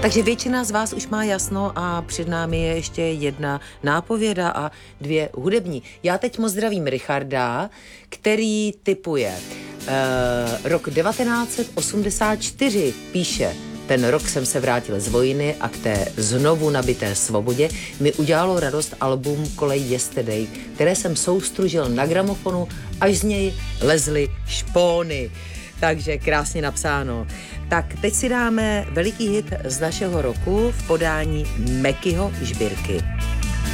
Takže většina z vás už má jasno a před námi je ještě jedna nápověda a 2 hudební. Já teď moc zdravím Richarda, který tipuje rok 1984, píše: ten rok jsem se vrátil z vojny a k té znovu nabité svobodě mi udělalo radost album Kolej Yesterday, které jsem soustružil na gramofonu, až z něj lezly špóny. Takže krásně napsáno. Tak teď si dáme veliký hit z našeho roku v podání Mekyho Žbírky.